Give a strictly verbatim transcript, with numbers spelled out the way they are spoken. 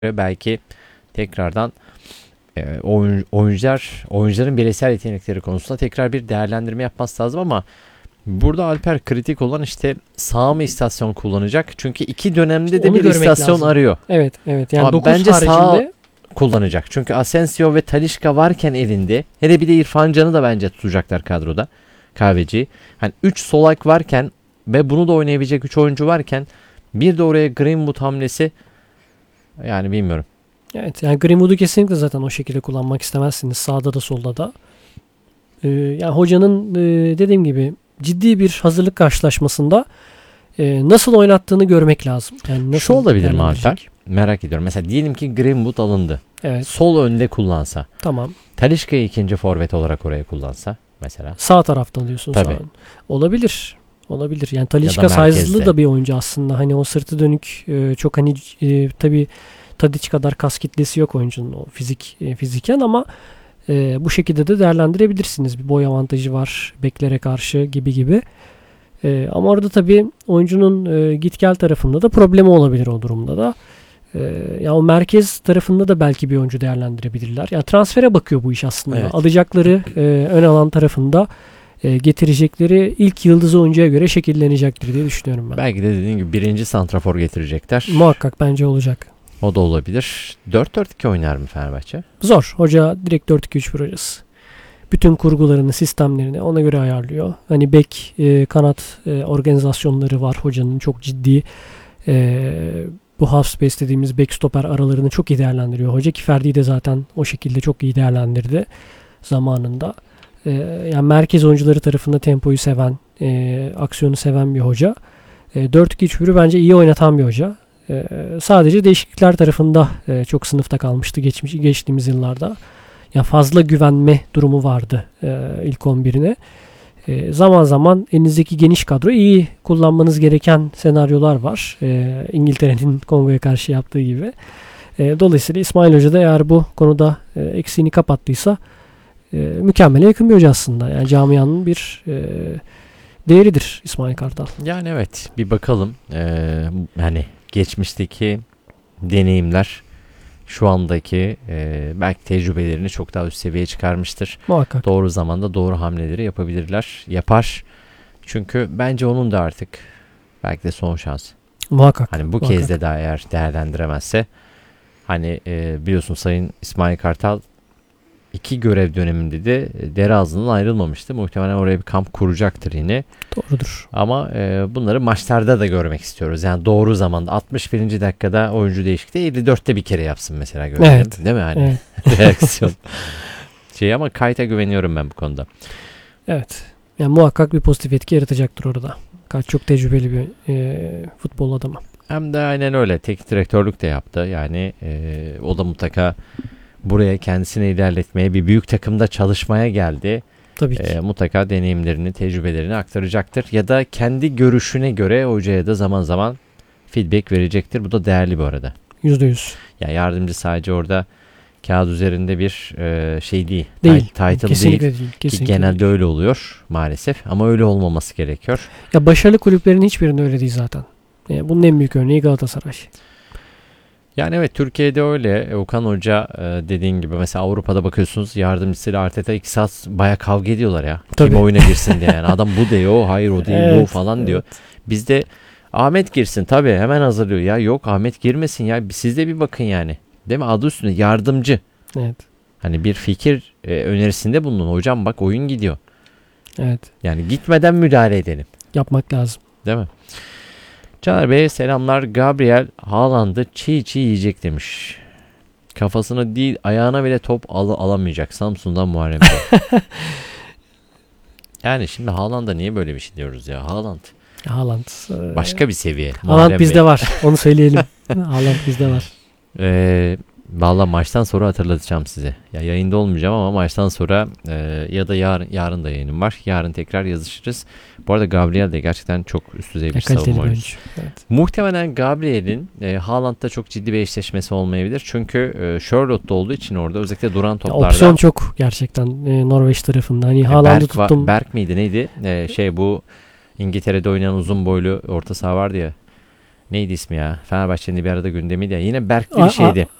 Ve belki tekrardan e, oyun, oyuncular oyuncuların bireysel yetenekleri konusunda tekrar bir değerlendirme yapması lazım ama burada Alper kritik olan işte sağ mı istasyon kullanacak? Çünkü iki dönemde İşte de onu bir görmek istasyon lazım. arıyor. Evet, evet. Yani Ama dokuz bence sağ haricinde kullanacak. Çünkü Asensio ve Talisca varken elinde, hele bir de İrfan Can'ı da bence tutacaklar kadroda. Kahveci. Hani üç solak varken ve bunu da oynayabilecek üç oyuncu varken bir de oraya Greenwood hamlesi, yani bilmiyorum. evet, yani Greenwood'u kesinlikle zaten o şekilde kullanmak istemezsiniz. Sağda da solda da. Ee, yani hocanın e, dediğim gibi ciddi bir hazırlık karşılaşmasında e, nasıl oynattığını görmek lazım. Yani nasıl Şu olabilir mi değerlendirecek? Alper? Merak ediyorum. Mesela diyelim ki Greenwood alındı. Evet, Sol önde kullansa. tamam. Talisca'yı ikinci forvet olarak oraya kullansa mesela. Sağ taraftan diyorsun Tabii. sağ ön. Olabilir. Olabilir. Yani Talisca Ya da size'lı merkezde. da bir oyuncu aslında. Hani o sırtı dönük e, çok hani e, tabii Tadic kadar kas kitlesi yok oyuncunun o fizik e, fiziken ama e, bu şekilde de değerlendirebilirsiniz. Bir boy avantajı var beklere karşı gibi gibi. E, ama orada tabii oyuncunun e, git gel tarafında da problemi olabilir o durumda da. E, ya o merkez tarafında da belki bir oyuncu değerlendirebilirler. Ya transfere bakıyor bu iş aslında. Evet. Alacakları e, ön alan tarafında e, getirecekleri ilk yıldız oyuncuya göre şekillenecektir diye düşünüyorum ben. Belki de dediğim gibi birinci santrafor getirecekler. Muhakkak bence olacak. O da olabilir. dört dört iki oynar mı Fenerbahçe? Zor. Hoca direkt dört iki üç projesi. Bütün kurgularını, sistemlerini ona göre ayarlıyor. Hani bek, e, kanat e, organizasyonları var hocanın çok ciddi. E, bu half space dediğimiz bek stoper aralarını çok iyi değerlendiriyor hoca ki Ferdi'yi de zaten o şekilde çok iyi değerlendirdi zamanında. E, yani merkez oyuncuları tarafında tempoyu seven, e, aksiyonu seven bir hoca. E, dört iki üç biri bence iyi oynatan bir hoca. E, sadece değişiklikler tarafında e, çok sınıfta kalmıştı geçmiş geçtiğimiz yıllarda. Ya fazla güvenme durumu vardı e, ilk on birine. E, zaman zaman elinizdeki geniş kadro iyi kullanmanız gereken senaryolar var. E, İngiltere'nin Kongo'ya karşı yaptığı gibi. E, dolayısıyla İsmail Hoca da eğer bu konuda e, eksiğini kapattıysa e, mükemmele yakın bir hoca aslında. Yani camianın bir e, değeridir İsmail Kartal. Yani evet, bir bakalım. Ee, hani geçmişteki deneyimler şu andaki e, belki tecrübelerini çok daha üst seviyeye çıkarmıştır. Muhakkak. Doğru zamanda doğru hamleleri yapabilirler. Yapar. Çünkü bence onun da artık belki de son şans. Muhakkak. Hani bu muhakkak. kez de daha eğer değerlendiremezse, hani e, biliyorsun Sayın İsmail Kartal iki görev döneminde de dere ağzından ayrılmamıştı. Muhtemelen oraya bir kamp kuracaktır yine. Doğrudur. Ama e, bunları maçlarda da görmek istiyoruz. Yani doğru zamanda altmış birinci dakikada oyuncu değişikliği elli dörtte bir kere yapsın mesela, görelim. Evet. Değil mi hani? Evet. Reaksiyon. Şey, ama Kayt'a güveniyorum ben bu konuda. Evet. Yani muhakkak bir pozitif etki yaratacaktır orada. Kaç çok tecrübeli bir e, futbol adamı. Hem de aynen öyle. Teknik direktörlük de yaptı. Yani e, o da mutlaka buraya kendisini ilerletmeye, bir büyük takımda çalışmaya geldi. Tabii ki. E, mutlaka deneyimlerini, tecrübelerini aktaracaktır. Ya da kendi görüşüne göre hocaya da zaman zaman feedback verecektir. Bu da değerli bu arada. Yüzde yüz. Yani yardımcı sadece orada kağıt üzerinde bir e, şey değil. Değil. Tit- Title Kesinlikle değil. değil. Ki Kesinlikle genelde değil. öyle oluyor maalesef. Ama öyle olmaması gerekiyor. Ya başarılı kulüplerin hiçbirinde öyle değil zaten. Yani bunun en büyük örneği Galatasaray. Yani evet, Türkiye'de öyle. Okan Hoca e, dediğin gibi mesela Avrupa'da bakıyorsunuz, yardımcısıyla Arteta iki saat baya kavga ediyorlar ya. Tabii. Kim oyuna girsin diye yani. Adam bu diyor, hayır o değil bu Evet, falan diyor. evet. Bizde Ahmet girsin tabii, hemen hazırlıyor. Ya yok, Ahmet girmesin ya, siz de bir bakın yani. Değil mi? Adı üstünde yardımcı. Evet. Hani bir fikir e, önerisinde bulunun. Hocam bak, oyun gidiyor. Evet. Yani gitmeden müdahale edelim. Yapmak lazım. Değil mi? Caner Bey'e selamlar. Gabriel Haaland'ı çiğ çiğ yiyecek demiş. Kafasına değil ayağına bile top al alamayacak. Samsun'dan Muharrem Bey. Yani şimdi Haaland'a niye böyle bir şey diyoruz ya? Haaland Haaland. e, başka bir seviye. Haaland Muharrem bizde Bey. var. Onu söyleyelim. Haaland bizde var. Ee, Valla maçtan sonra hatırlatacağım size. Ya yayında olmayacağım ama maçtan sonra e, ya da yarın yarın da yayınım var. Yarın tekrar yazışırız. Bu arada Gabriel de gerçekten çok üst düzey bir Ya, kaliteli savunma bir oyuncusu. oyuncu. Evet. Muhtemelen Gabriel'in e, Haaland'da çok ciddi bir eşleşmesi olmayabilir. Çünkü e, Charlotte'da olduğu için orada özellikle duran Ya, toplarda. opsiyon çok gerçekten e, Norveç tarafında. Hani e, Haaland'ı Berk, va- tuttum. Berk miydi neydi? E, şey bu İngiltere'de oynayan uzun boylu orta saha vardı ya. Neydi ismi ya? Fenerbahçe'nin bir arada gündemiydi ya. Yine Berk bir A- şeydi.